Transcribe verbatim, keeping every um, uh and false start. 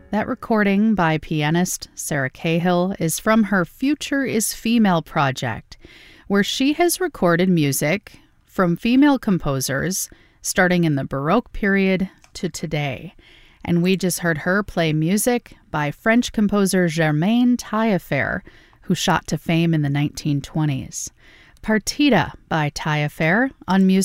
That recording by pianist Sarah Cahill is from her Future is Female project, where she has recorded music from female composers starting in the Baroque period to today. And we just heard her play music by French composer Germaine Taillefer, who shot to fame in the nineteen twenties. Partita by Taillefer on music